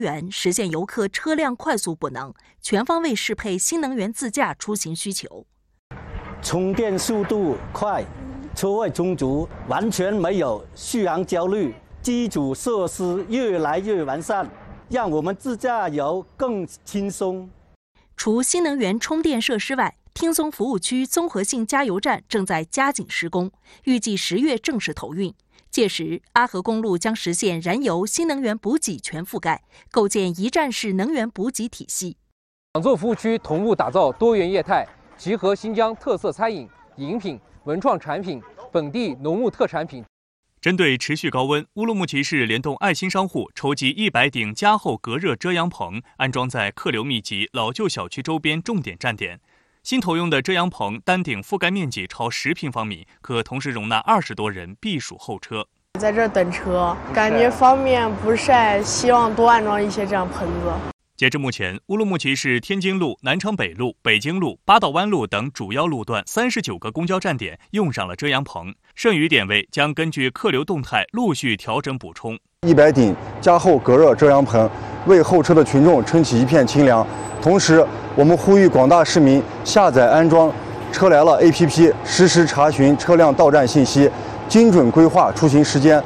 园实现游客车辆快速补能，全方位适配新能源自驾出行需求。 充电速度快，车位充足，完全没有续航焦虑，基础设施越来越完善，让我们自驾游更轻松。 除新能源充电设施外，汀松服务区综合性加油站正在加紧施工，预计10月正式投运。届时，阿河公路将实现燃油、新能源补给全覆盖，构建一站式能源补给体系。 两座服务区同步打造多元业态，集合新疆特色餐饮、饮品、文创产品、本地农牧特产品。 针对持续高温，乌鲁木齐市联动爱心商户筹集100顶加厚隔热遮阳棚，安装在客流密集老旧小区周边重点站点。新投用的遮阳棚单顶覆盖面积超10平方米，可同时容纳20多人避暑候车。 在这等车，感觉方便不晒，希望多安装一些这样棚子。 截至目前，乌鲁木齐市天津路、南昌北路、北京路、八道湾路等主要路段39个公交站点用上了遮阳棚，剩余点位将根据客流动态陆续调整补充。 100顶加厚隔热遮阳棚，为候车的群众撑起一片清凉。同时，我们呼吁广大市民下载安装车来了 APP， 实时查询车辆到站信息，精准规划出行时间。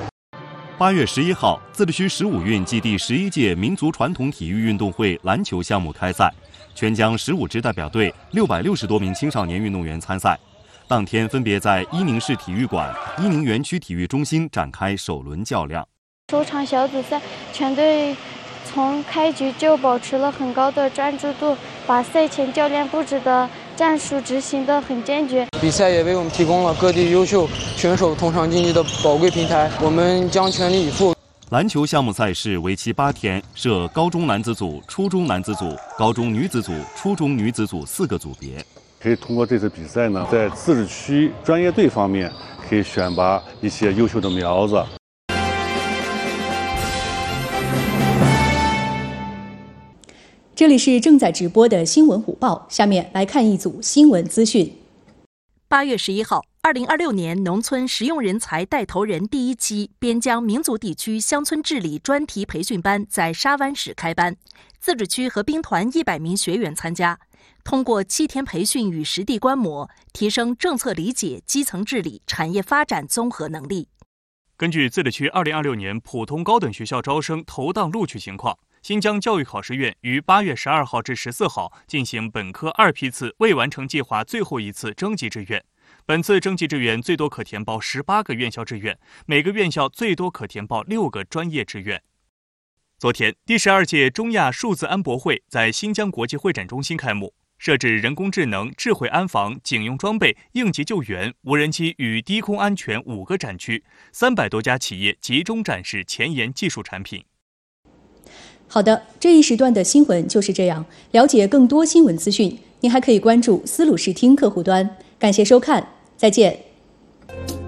8月11号，自治区15运暨第11届民族传统体育运动会篮球项目开赛，全疆15支代表队660多名青少年运动员参赛。当天分别在伊宁市体育馆、伊宁园区体育中心展开首轮较量。 首场小组赛，全队从开局就保持了很高的专注度，把赛前教练布置的战术执行得很坚决。 比赛也为我们提供了各地优秀选手同场竞技的宝贵平台，我们将全力以赴。 篮球项目赛事为期8天，设高中男子组、初中男子组、高中女子组、初中女子组4个组别。 可以通过这次比赛呢，在自治区专业队方面可以选拔一些优秀的苗子。 这里是正在直播的新闻虎报，下面来看一组新闻资讯。 8月11号，2026年农村实用人才带头人第1期边疆民族地区乡村治理专题培训班在沙湾市开班，自治区和兵团100名学员参加，通过7天培训与实地观摩，提升政策理解、基层治理、产业发展综合能力。 根据自治区2026年普通高等学校招生投档录取情况，新疆教育考试院于8月12号至14号进行本科2批次未完成计划最后一次征集志愿。本次征集志愿最多可填报18个院校志愿，每个院校最多可填报6个专业志愿。昨天，第12届中亚数字安博会在新疆国际会展中心开幕，设置人工智能、智慧安防、警用装备、应急救援、无人机与低空安全5个展区，300多家企业集中展示前沿技术产品。 好的，这一时段的新闻就是这样。了解更多新闻资讯，您还可以关注丝路视听客户端。感谢收看，再见。